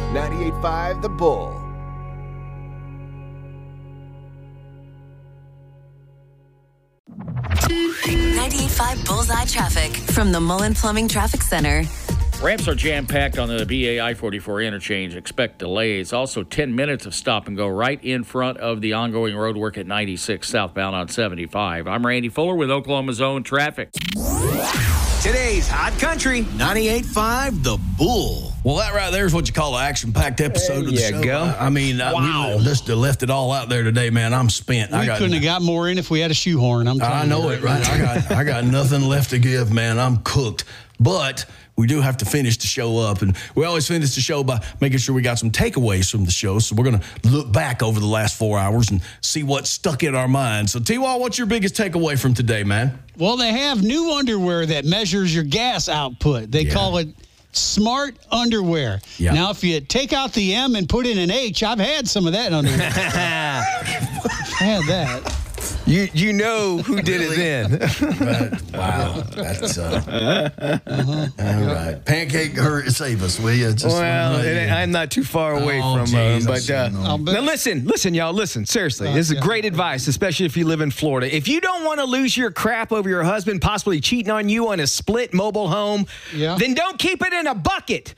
98.5 The Bull. Bullseye traffic from the Mullen Plumbing Traffic Center. Ramps are jam-packed on the BA I-44 interchange. Expect delays. Also, 10 minutes of stop and go right in front of the ongoing road work at 96 southbound on 75. I'm Randy Fuller with Oklahoma Zone Traffic. Today's Hot Country 98.5 The Bull. Well, that right there is what you call an action-packed episode of the show. Go. I mean, wow. We just left it all out there today, man. I'm spent. We couldn't have got more in if we had a shoehorn. I know it, right? I got nothing left to give, man. I'm cooked. But we do have to finish the show up, and we always finish the show by making sure we got some takeaways from the show. So we're going to look back over the last 4 hours and see what stuck in our minds. So, T-Wall, what's your biggest takeaway from today, man? Well, they have new underwear that measures your gas output. They call it Smart Underwear. Yeah. Now, if you take out the M and put in an H, I've had some of that underwear. I had that. You know who did it then. Right. Wow. That's all right. Pancake, save us, will you? I'm not too far away from now listen, y'all, listen, seriously. This is great advice, especially if you live in Florida. If you don't want to lose your crap over your husband possibly cheating on you on a split mobile home, then don't keep it in a bucket.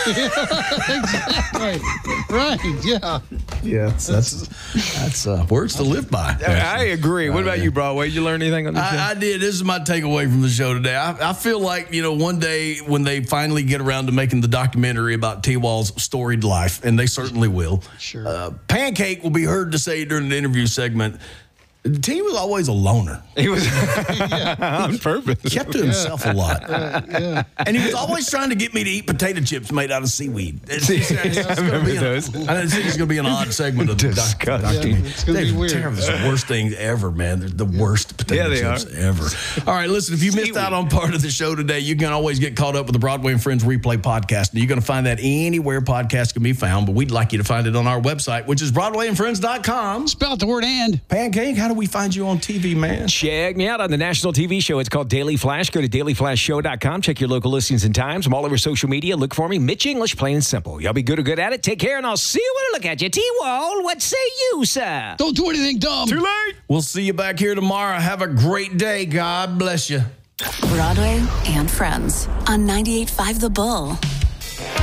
Exactly. Right, yeah. Yeah, that's words to live by. I agree. What about you, Broadway? Did you learn anything on this show? I did. This is my takeaway from the show today. I feel like, one day when they finally get around to making the documentary about T-Wall's storied life, and they certainly will, Pancake will be heard to say during the interview segment, T was always a loner. He was on purpose. Kept to himself a lot. And he was always trying to get me to eat potato chips made out of seaweed. I remember those. I didn't think it's going to be an odd segment of the documentary. It's going to be weird. It's the worst thing ever, man. They're the worst potato chips ever. All right, listen, if you missed out on part of the show today, you can always get caught up with the Broadway and Friends Replay podcast. You're going to find that anywhere podcasts can be found, but we'd like you to find it on our website, which is BroadwayandFriends.com. Spell out the word "and." Pancake, how do we find you on TV, man? Check me out on the national TV show. It's called Daily Flash. Go to dailyflashshow.com. Check your local listings and times. I'm all over social media. Look for me, Mitch English, plain and simple. Y'all be good or good at it. Take care, and I'll see you when I look at you. T-Wall, what say you, sir? Don't do anything dumb. Too late. We'll see you back here tomorrow. Have a great day. God bless you. Broadway and Friends on 98.5 The Bull.